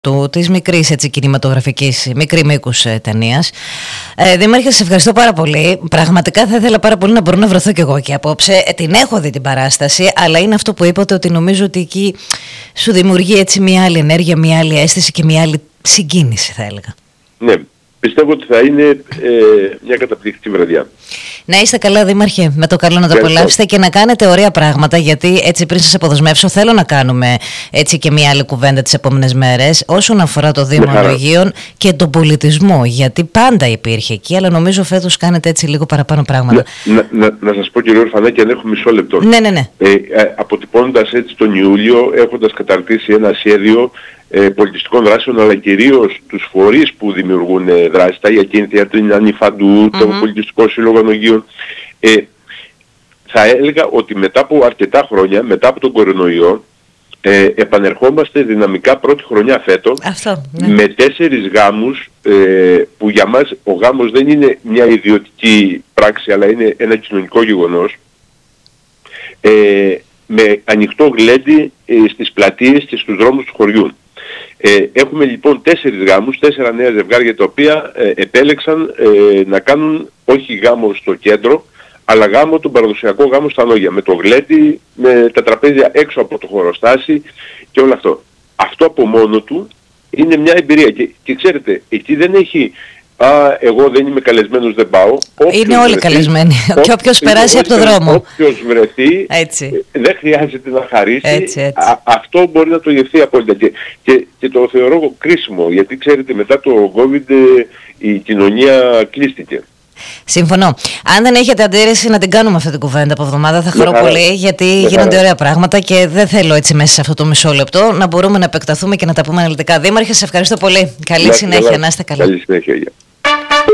της μικρής κινηματογραφικής, μικρή μήκους ταινίας. Δήμαρχε, σε ευχαριστώ πάρα πολύ. Πραγματικά θα ήθελα πάρα πολύ να μπορώ να βρεθώ κι εγώ και απόψε. Την έχω δει την παράσταση, αλλά είναι αυτό που είπατε, ότι νομίζω ότι εκεί σου δημιουργεί έτσι μια άλλη ενέργεια, μια άλλη αίσθηση και μια άλλη συγκίνηση, θα έλεγα. Ναι, πιστεύω ότι θα είναι μια καταπληκτική βραδιά. Να είστε καλά, Δήμαρχε, με το καλό να το απολαύσετε και να κάνετε ωραία πράγματα, γιατί έτσι πριν σας αποδεσμεύσω θέλω να κάνουμε έτσι και μια άλλη κουβέντα τις επόμενες μέρες όσον αφορά το Δήμο Αλογίων και τον πολιτισμό, γιατί πάντα υπήρχε εκεί, αλλά νομίζω φέτος κάνετε έτσι λίγο παραπάνω πράγματα. Να σας πω, κύριε Ορφανάκη, αν έχω μισό λεπτό. Ναι. Αποτυπώνοντας έτσι τον Ιούλιο, έχοντας καταρτήσει ένα σχέδιο πολιτιστικών δράσεων, αλλά κυρίως τους φορείς που δημιουργούν δράσεις, τα Ιακίνθια, την Ανιφαντού, το Πολιτιστικό Σύλλογο Ανογίων, θα έλεγα ότι μετά από αρκετά χρόνια, μετά από τον κορονοϊό, επανερχόμαστε δυναμικά πρώτη χρονιά φέτος, με 4 γάμους, που για μας ο γάμος δεν είναι μια ιδιωτική πράξη, αλλά είναι ένα κοινωνικό γεγονός, με ανοιχτό γλέντι στις πλατείες και στους δρόμους του χωριού. Έχουμε λοιπόν 4 γάμους, 4 νέα ζευγάρια, τα οποία επέλεξαν να κάνουν όχι γάμο στο κέντρο, αλλά γάμο, τον παραδοσιακό γάμο στα Ανόγια, με το γλέντι, με τα τραπέζια έξω από το χωροστάσι και όλο αυτό. Αυτό από μόνο του είναι μια εμπειρία και ξέρετε, εκεί δεν έχει εγώ δεν είμαι καλεσμένος, δεν πάω. Είναι όλοι καλεσμένοι. Και όποιος περάσει από το δρόμο. Όποιος βρεθεί, δεν χρειάζεται να χαρίσει. Έτσι. Αυτό μπορεί να το γευθεί απόλυτα. Και το θεωρώ κρίσιμο, γιατί ξέρετε, μετά το COVID η κοινωνία κλείστηκε. Συμφωνώ. Αν δεν έχετε αντίρρηση να την κάνουμε αυτή την κουβέντα από εβδομάδα, θα χαρώ πολύ, γιατί γίνονται ωραία πράγματα και δεν θέλω έτσι μέσα σε αυτό το μισό λεπτό να μπορούμε να επεκταθούμε και να τα πούμε αναλυτικά. Δήμαρχε, σε ευχαριστώ πολύ. Καλή συνέχεια, να είστε καλά. Καλή συνέχεια.